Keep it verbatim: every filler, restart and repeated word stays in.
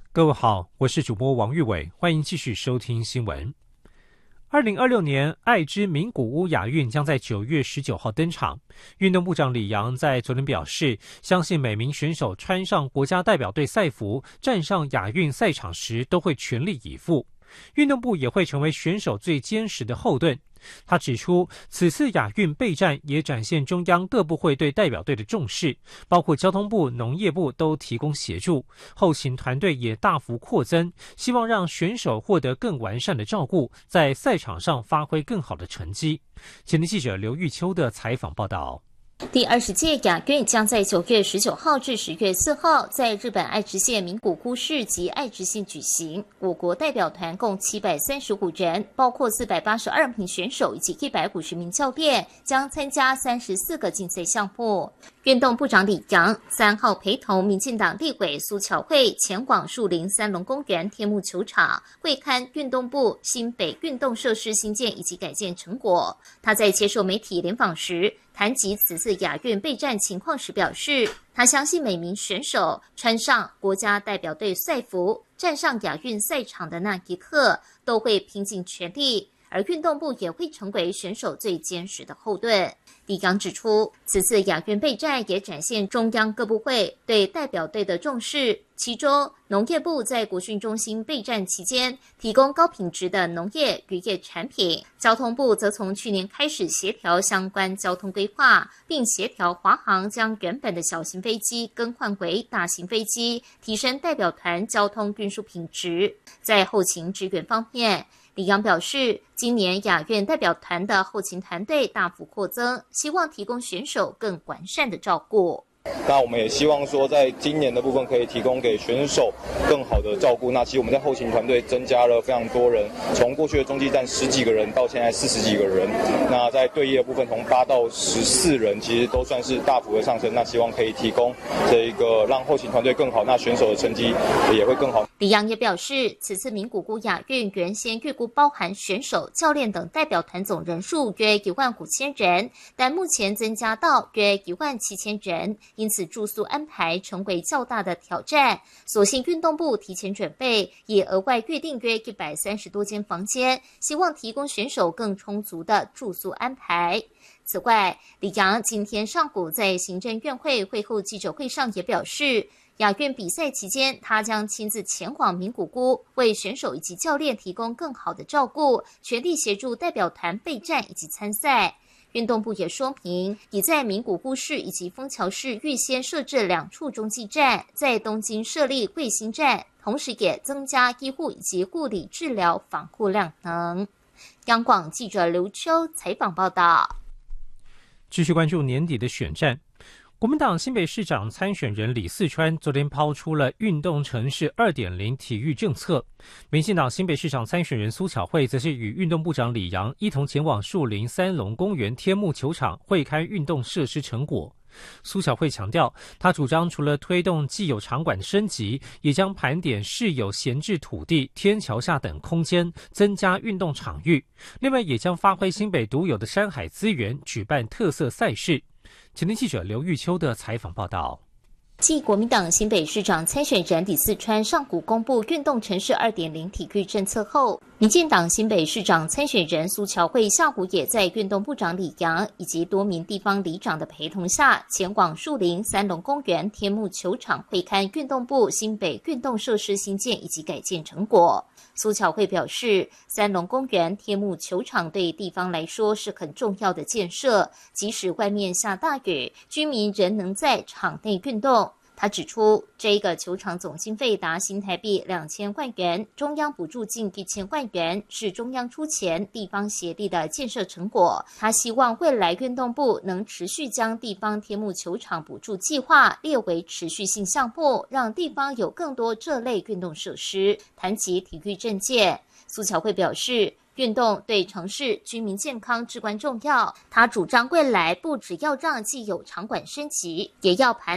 各位好，我是主播王玉伟，欢迎继续收听新闻。二零二六年爱之名古屋亚运将在九月十九号登场。运动部长李洋在昨天表示，相信每名选手穿上国家代表队赛服，站上亚运赛场时都会全力以赴。运动部也会成为选手最坚实的后盾。他指出，此次亚运备战也展现中央各部会对代表队的重视，包括交通部、农业部都提供协助，后勤团队也大幅扩增，希望让选手获得更完善的照顾，在赛场上发挥更好的成绩。前天记者刘玉秋的采访报道。 第二十届亚运将在九月十九号至十月四号在日本爱知县名古屋市及爱知县举行。我国代表团共七百三十五人，包括四百八十二名选手以及一百五十名教练，将参加三十四个竞赛项目。运动部长李洋三号陪同民进党立委苏巧慧前往树林三龙公园天幕球场，会勘运动部新北运动设施新建以及改建成果。他在接受媒体联访时，谈及此次亚运备战情况时表示，他相信每名选手穿上国家代表队赛服，站上亚运赛场的那一刻，都会拼尽全力，而运动部也会成为选手最坚实的后盾。李洋指出，此次亚运备战也展现中央各部会对代表队的重视，其中农业部在国训中心备战期间提供高品质的农业渔业产品，交通部则从去年开始协调相关交通规划，并协调华航将原本的小型飞机更换为大型飞机，提升代表团交通运输品质。在后勤支援方面，李洋表示，今年亚运代表团的后勤团队大幅扩增，希望提供选手更完善的照顾。 那我们也希望说，在今年的部分可以提供给选手更好的照顾。那其实我们在后勤团队增加了非常多人，从过去的中继站十几个人到现在四十几个人。那在队业的部分，从八到十四人，其实都算是大幅的上升。那希望可以提供这一个让后勤团队更好，那选手的成绩也会更好。 李洋也表示，此次名古屋亚运原先预估包含选手、教练等代表团总人数约一万五千人，但目前增加到约一万七千人。因此住宿安排成为较大的挑战，所幸运动部提前准备，也额外预定约一百三十多间房间，希望提供选手更充足的住宿安排。此外，李洋今天上午在行政院会会后记者会上也表示，亚运比赛期间，他将亲自前往名古屋，为选手以及教练提供更好的照顾，全力协助代表团备战以及参赛。运动部也说明，已在名古屋市以及丰桥市预先设置两处中继站，在东京设立卫星站，同时也增加医护以及护理治疗防护量能。央广记者刘秋采访报道。 继续关注年底的选战。国民党新北市长参选人李四川昨天抛出了运动城市 二点零 体育政策，民进党新北市长参选人苏巧慧则是与运动部长李洋一同前往树林三龙公园天幕球场会勘运动设施成果。苏巧慧强调，他主张除了推动既有场馆升级，也将盘点市有闲置土地、天桥下等空间，增加运动场域。另外，也将发挥新北独有的山海资源，举办特色赛事。前天记者刘玉秋的采访报道。 继国民党新北市长参选人李四川上午公布运动城市 二点零 体育政策后，民进党新北市长参选人苏巧慧下午也在运动部长李洋以及多名地方里长的陪同下，前往树林三龙公园天幕球场会勘运动部新北运动设施新建以及改建成果。苏巧慧表示，三龙公园天幕球场对地方来说是很重要的建设，即使外面下大雨，居民仍能在场内运动。他指出，这一个球场总经费达新台币两千万元，中央补助近一千万元，是中央出钱、地方协力的建设成果。他希望未来运动部能持续将地方天幕球场补助计划列为持续性项目，让地方有更多这类运动设施。谈及体育政见，苏巧慧表示，运动对城市居民健康至关重要。他主张未来不只要让既有场馆升级，也要盘